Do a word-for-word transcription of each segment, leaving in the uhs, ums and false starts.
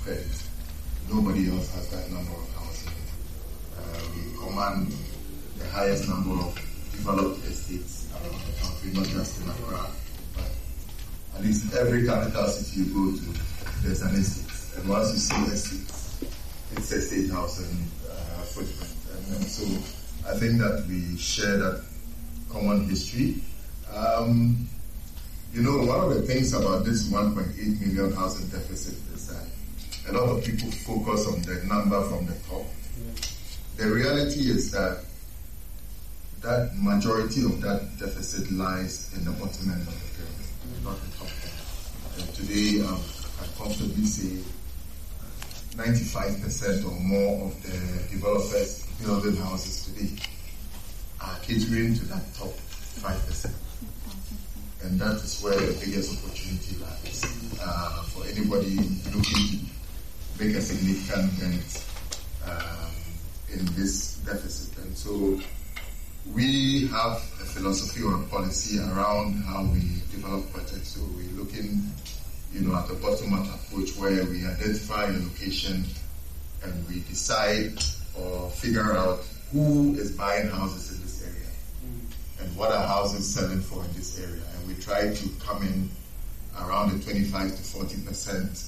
credit. Nobody else has that number of housing. Uh, we command the highest number of developed estates around the country, not just in Accra, but at least every capital city you go to, there's an estate. And once you see estates, it's a state housing uh, footprint. And, and so I think that we share that common history. Um, you know, one of the things about this one point eight million housing deficit is that a lot of people focus on the number from the top. The reality is that that majority of that deficit lies in the bottom end of the pyramid, not the top end. And today, um, I comfortably say ninety-five percent or more of the developers building houses today are catering to that top five percent. And that is where the biggest opportunity lies uh, for anybody looking to make a significant dent um, in this deficit. And so we have a philosophy or a policy around how we develop projects. So we're looking, you know, at a bottom-up approach where we identify a location and we decide or figure out who is buying houses in this area mm. and what are houses selling for in this area. And we try to come in around the twenty-five to forty percent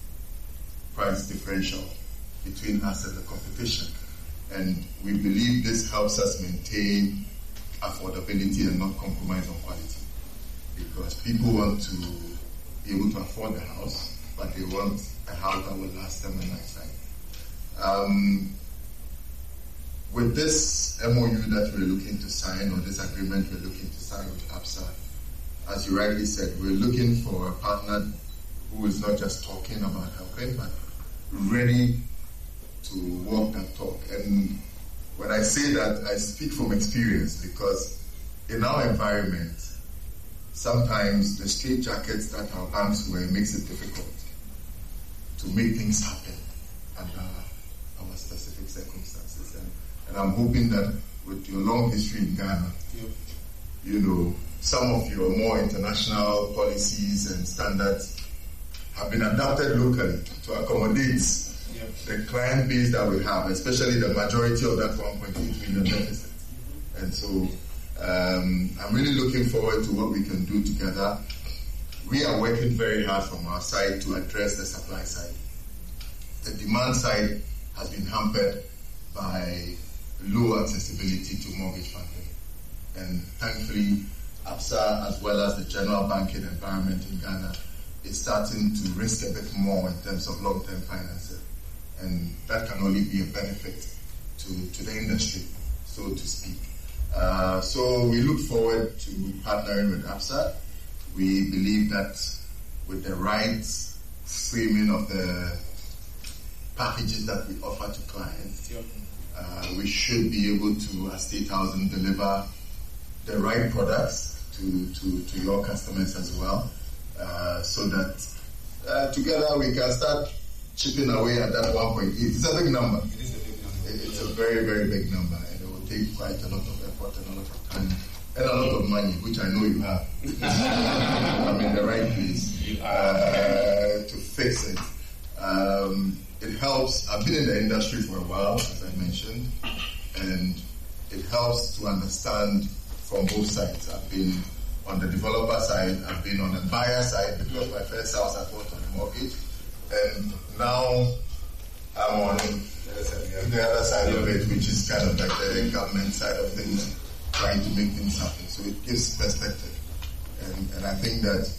price differential between us and the competition. And we believe this helps us maintain affordability and not compromise on quality. Because people want to be able to afford the house, but they want a house that will last them a lifetime. Um, with this M O U that we're looking to sign, or this agreement we're looking to sign with ABSA, as you rightly said, we're looking for a partner who is not just talking about helping, but ready to walk that talk. And when I say that, I speak from experience, because in our environment, sometimes the straitjackets that our banks wear makes it difficult to make things happen under our specific circumstances. And, and I'm hoping that with your long history in Ghana, yep. you know, some of your more international policies and standards have been adapted locally to accommodate yep. the client base that we have, especially the majority of that one point eight million deficit. And so um, I'm really looking forward to what we can do together. We are working very hard from our side to address the supply side. The demand side has been hampered by low accessibility to mortgage funding. And thankfully, ABSA, as well as the general banking environment in Ghana, is starting to risk a bit more in terms of long-term financing. And that can only be a benefit to, to the industry, so to speak. Uh, so we look forward to partnering with ABSA. We believe that with the right framing of the packages that we offer to clients, yep. uh, we should be able to, as State Housing, deliver the right products to, to, to your customers as well, uh, so that uh, together we can start chipping away at that one point eight. It's a big number. It is a big number. It's a very, very big number, and it will take quite a lot of effort and a lot of time and a lot of money, which I know you have. I'm in the right place uh, to fix it. Um, it helps. I've been in the industry for a while, as I mentioned, and it helps to understand from both sides. I've been on the developer side, I've been on the buyer side, because my first house I bought on a mortgage, and now I'm on the other side of it, which is kind of like the government side of things, trying to make things happen. So it gives perspective. And, and I think that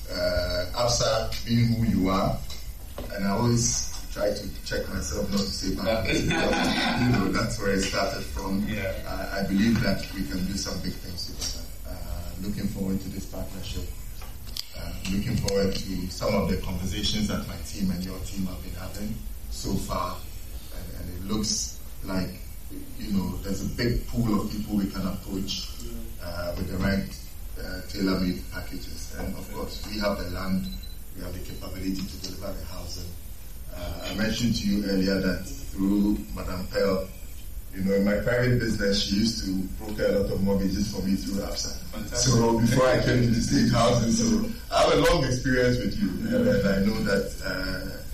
uh, ABSA, being who you are, and I always try to check myself not to say bad things, because, you know, that's where it started from. Yeah. Uh, I believe that we can do some big things together. Uh, looking forward to this partnership. Uh, looking forward to some of the conversations that my team and your team have been having so far. And, and it looks like, you know, there's a big pool of people we can approach uh, with the right uh, tailor-made packages. And of course, we have the land, we have the capability to deliver the housing. Uh, I mentioned to you earlier that through Madame Pearl, you know, in my private business, she used to broker a lot of mortgages for me through ABSA. Fantastic. So before I came to the State Housing, so I have a long experience with you, and, and I know that uh,